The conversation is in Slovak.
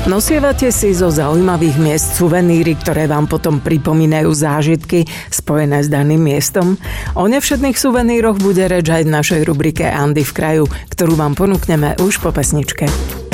Nosievate si zo zaujímavých miest suveníry, ktoré vám potom pripomínajú zážitky spojené s daným miestom? O nevšetných suveníroch bude reč aj v našej rubrike Andy v kraju, ktorú vám ponúkneme už po pesničke.